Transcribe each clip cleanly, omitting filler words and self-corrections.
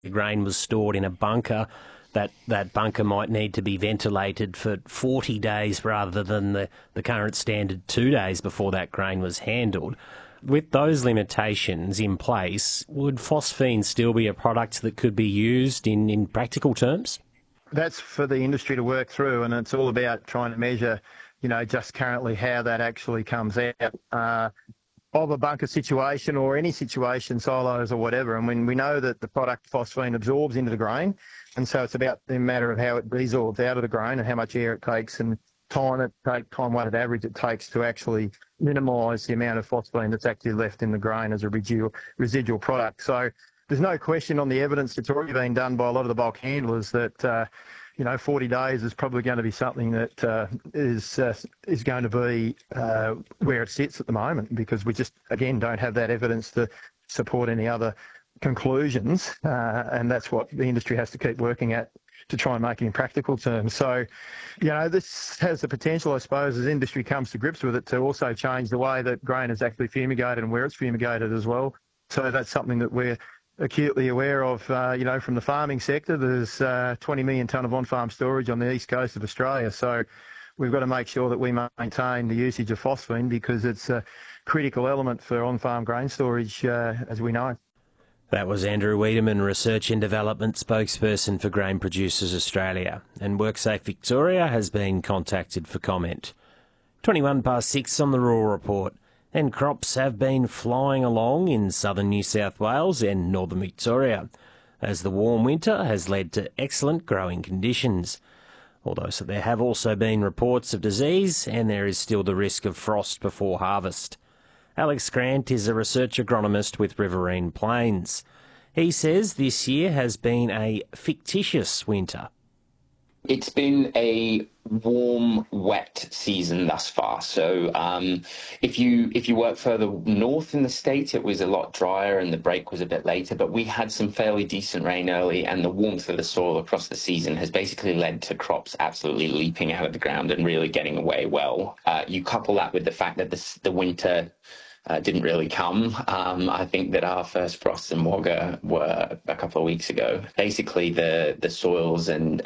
The grain was stored in a bunker. That bunker might need to be ventilated for 40 days rather than the current standard 2 days before that grain was handled. With those limitations in place, would phosphine still be a product that could be used in practical terms? That's for the industry to work through, and it's all about trying to measure, just currently how that actually comes out of a bunker situation or any situation, silos or whatever. And when we know that the product phosphine absorbs into the grain, and so it's about the matter of how it resorbs out of the grain and how much air it takes and time-weighted average it takes to actually minimise the amount of phosphine that's actually left in the grain as a residual product. So there's no question on the evidence that's already been done by a lot of the bulk handlers that 40 days is probably going to be something that is going to be where it sits at the moment, because we just, again, don't have that evidence to support any other conclusions, and that's what the industry has to keep working at to try and make it in practical terms. So, this has the potential, I suppose, as industry comes to grips with it, to also change the way that grain is actually fumigated and where it's fumigated as well. So that's something that we're acutely aware of, from the farming sector. There's 20 million tonne of on-farm storage on the east coast of Australia. So we've got to make sure that we maintain the usage of phosphine, because it's a critical element for on-farm grain storage, as we know. That was Andrew Wiedemann, Research and Development Spokesperson for Grain Producers Australia. And WorkSafe Victoria has been contacted for comment. 6:21 on the Raw Report. And crops have been flying along in southern New South Wales and northern Victoria, as the warm winter has led to excellent growing conditions. Although there have also been reports of disease, and there is still the risk of frost before harvest. Alex Grant is a research agronomist with Riverine Plains. He says this year has been a fictitious winter. It's been a warm, wet season thus far. So if you work further north in the state, it was a lot drier and the break was a bit later. But we had some fairly decent rain early, and the warmth of the soil across the season has basically led to crops absolutely leaping out of the ground and really getting away well. You couple that with the fact that the winter didn't really come. I think that our first frosts in Wagga were a couple of weeks ago. Basically, the soils and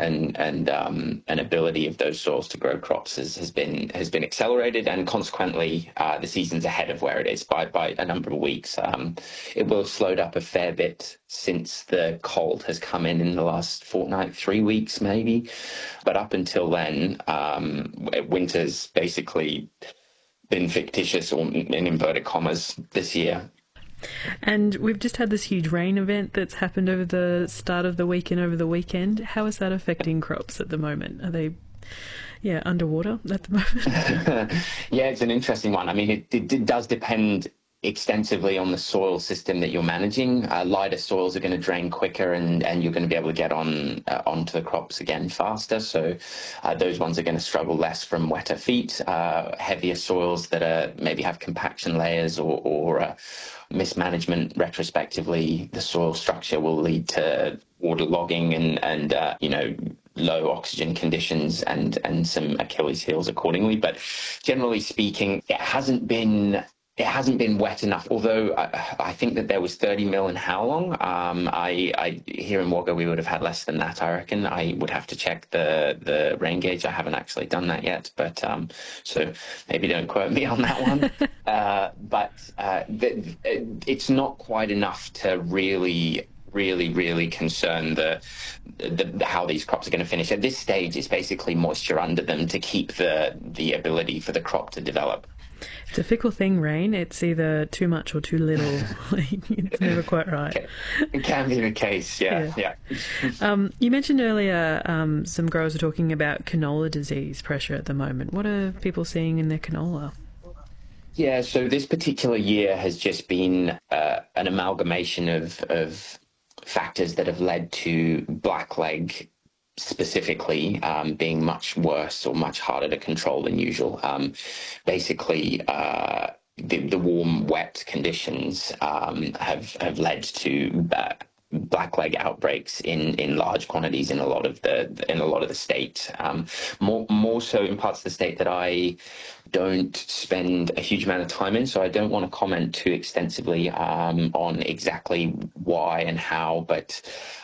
ability of those soils to grow crops has been accelerated, and consequently, the season's ahead of where it is by a number of weeks. It will have slowed up a fair bit since the cold has come in the last fortnight, 3 weeks maybe. But up until then, winter's basically been fictitious, or in inverted commas, this year. And we've just had this huge rain event that's happened over the start of the week and over the weekend. How is that affecting crops at the moment? Are they, underwater at the moment? Yeah, it's an interesting one. I mean, it does depend extensively on the soil system that you're managing. Lighter soils are going to drain quicker, and you're going to be able to get onto the crops again faster. So those ones are going to struggle less from wetter feet. Heavier soils that maybe have compaction layers or mismanagement retrospectively, the soil structure will lead to waterlogging and low oxygen conditions and some Achilles heels accordingly. But generally speaking, it hasn't been wet enough, although I think that there was 30 mil in how long? I here in Wagga we would have had less than that, I reckon. I would have to check the rain gauge. I haven't actually done that yet, but so maybe don't quote me on that one. But it's not quite enough to really concern the how these crops are going to finish. At this stage, it's basically moisture under them to keep the ability for the crop to develop. It's a fickle thing, rain. It's either too much or too little. It's never quite right. It can be the case, yeah. You mentioned earlier some growers are talking about canola disease pressure at the moment. What are people seeing in their canola? Yeah, so this particular year has just been an amalgamation of factors that have led to blackleg specifically being much worse or much harder to control than usual. Basically, the warm, wet conditions have led to blackleg outbreaks in large quantities in a lot of the state. More so in parts of the state that I don't spend a huge amount of time in, so I don't want to comment too extensively on exactly why and how, but